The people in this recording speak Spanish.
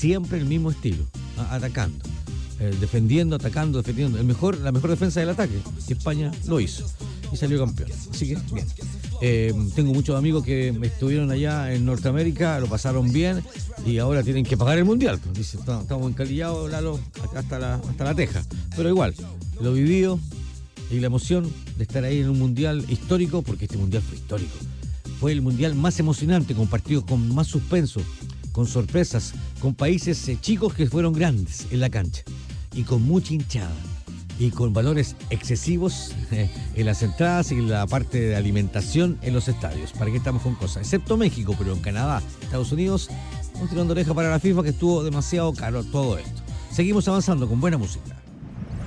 siempre el mismo estilo, atacando, atacando, defendiendo. La mejor defensa del ataque. Y España lo hizo y salió campeón. Así que, bien. Tengo muchos amigos que estuvieron allá en Norteamérica, lo pasaron bien y ahora tienen que pagar el mundial. Dice, estamos encalillados, Lalo, acá hasta la teja. Pero igual, lo vivido y la emoción de estar ahí en un mundial histórico, porque este mundial fue histórico. Fue el mundial más emocionante, con partidos con más suspenso, con sorpresas, con países chicos que fueron grandes en la cancha y con mucha hinchada. Y con valores excesivos en las entradas y en la parte de alimentación en los estadios. ¿Para qué estamos con cosas? Excepto México, pero en Canadá, Estados Unidos, un tirón de oreja para la FIFA, que estuvo demasiado caro todo esto. Seguimos avanzando con buena música.